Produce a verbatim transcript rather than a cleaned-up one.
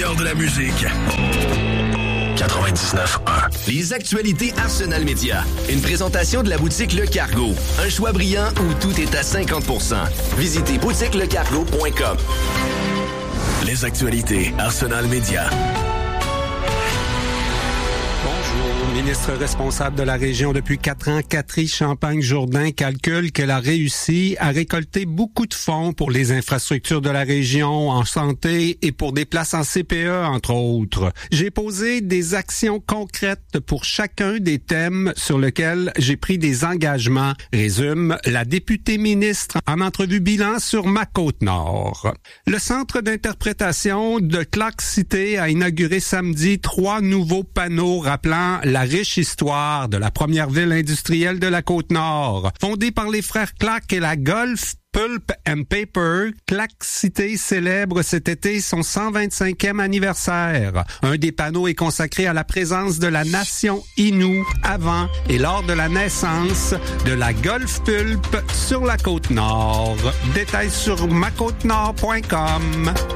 meilleur de la musique. quatre-vingt-dix-neuf un. Les actualités Arsenal Média. Une présentation de la boutique Le Cargo. Un choix brillant où tout est à cinquante pour cent. Visitez boutique le cargo point com. Les actualités Arsenal Média. Ministre responsable de la région depuis quatre ans, Catherine Champagne-Jourdain calcule qu'elle a réussi à récolter beaucoup de fonds pour les infrastructures de la région, en santé et pour des places en C P E, entre autres. J'ai posé des actions concrètes pour chacun des thèmes sur lesquels j'ai pris des engagements, résume la députée ministre en entrevue bilan sur ma Côte-Nord. Le centre d'interprétation de Clark City a inauguré samedi trois nouveaux panneaux rappelant la riche histoire de la première ville industrielle de la Côte-Nord. Fondée par les frères Clark et la Gulf Pulp and Paper, Clark City célèbre cet été son cent vingt-cinquième anniversaire. Un des panneaux est consacré à la présence de la nation Innu avant et lors de la naissance de la Gulf Pulp sur la Côte-Nord. Détails sur ma côte nord point com.